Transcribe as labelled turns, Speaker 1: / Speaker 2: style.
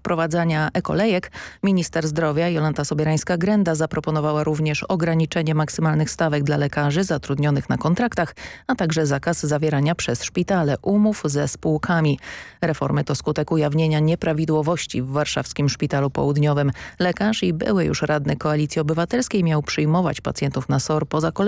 Speaker 1: wprowadzania ekolejek minister zdrowia Jolanta Sobierańska-Grenda zaproponowała również ograniczenie maksymalnych stawek dla lekarzy zatrudnionych na kontraktach, a także zakaz zawierania przez szpitale umów ze spółkami. Reformy to skutek ujawnienia nieprawidłowości w warszawskim Szpitalu Południowym. Lekarz i były już radny Koalicji Obywatelskiej miał przyjmować pacjentów na SOR poza kolejką